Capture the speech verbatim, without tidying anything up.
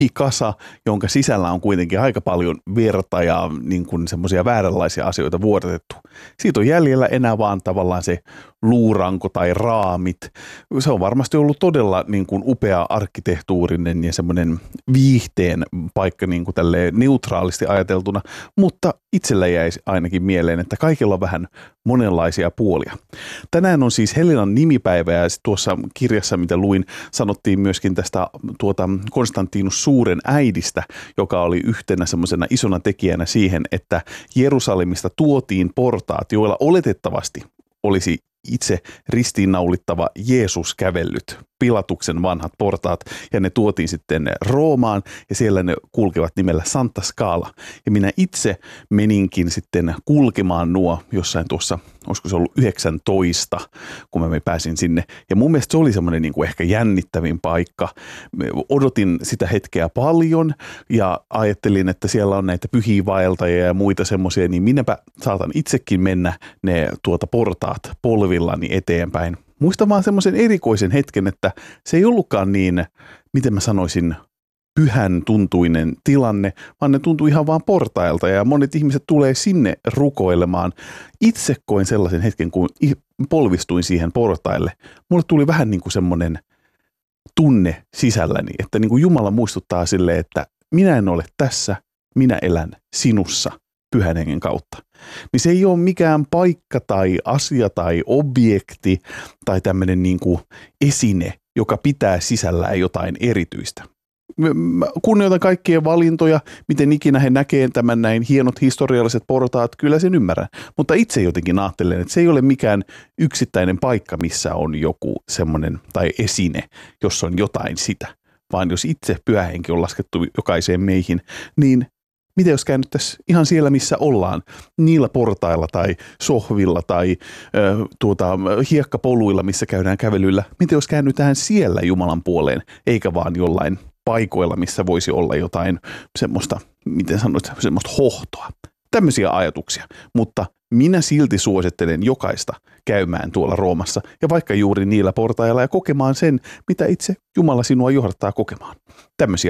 kasa, jonka sisällä on kuitenkin aika paljon verta ja niin kuin semmoisia vääränlaisia asioita vuodatettu. Siitä on jäljellä enää vaan tavallaan se luuranko tai raamit. Se on varmasti ollut todella niin kuin upea arkkitehtuurinen ja semmoinen viihteen paikka niin kuin tälleen neutraalisti ajateltuna, mutta itsellä jäisi ainakin mieleen, että kaikilla on vähän monenlaisia puolia. Tänään on siis Helenan nimipäivä ja tuossa kirjassa, mitä luin, sanottiin myöskin tästä tuota Konstantinus Suuren äidistä, joka oli yhtenä semmoisena isona tekijänä siihen, että Jerusalemista tuotiin portaat, joilla oletettavasti olisi itse ristiinnaulittava Jeesus kävellyt, Pilatuksen vanhat portaat, ja ne tuotiin sitten Roomaan, ja siellä ne kulkevat nimellä Santa Scala. Ja minä itse meninkin sitten kulkemaan nuo jossain tuossa, olisiko se ollut yhdeksäntoista, kun mä pääsin sinne. Ja mun mielestä se oli semmoinen niin kuin ehkä jännittävin paikka. Odotin sitä hetkeä paljon, ja ajattelin, että siellä on näitä pyhiä vaeltajia ja muita semmoisia, niin minäpä saatan itsekin mennä ne tuota portaat polvillani eteenpäin. Muistan vaan semmoisen erikoisen hetken, että se ei ollutkaan niin, miten mä sanoisin, pyhän tuntuinen tilanne, vaan ne tuntui ihan vaan portailta ja monet ihmiset tulee sinne rukoilemaan. Itse koin sellaisen hetken, kun polvistuin siihen portaille. Mulle tuli vähän niin kuin semmoinen tunne sisälläni, että niin kuin Jumala muistuttaa silleen, että minä en ole tässä, minä elän sinussa Pyhän Hengen kautta. Niin se ei ole mikään paikka tai asia tai objekti tai tämmöinen niin kuin esine, joka pitää sisällään jotain erityistä. Mä kunnioitan kaikkien valintoja, miten ikinä he näkee tämän näin hienot historialliset portaat, kyllä sen ymmärrän. Mutta itse jotenkin ajattelen, että se ei ole mikään yksittäinen paikka, missä on joku semmoinen tai esine, jossa on jotain sitä. Vaan jos itse Pyhä Henki on laskettu jokaiseen meihin, niin mitä jos käännyttäisiin ihan siellä, missä ollaan, niillä portailla tai sohvilla tai ö, tuota, hiekkapoluilla, missä käydään kävelyllä, mitä jos käännytään siellä Jumalan puoleen, eikä vaan jollain paikoilla, missä voisi olla jotain semmoista, miten sanoit, semmoista hohtoa. Tämmöisiä ajatuksia, mutta minä silti suosittelen jokaista käymään tuolla Roomassa ja vaikka juuri niillä portailla ja kokemaan sen, mitä itse Jumala sinua johdattaa kokemaan. Tämmöisiä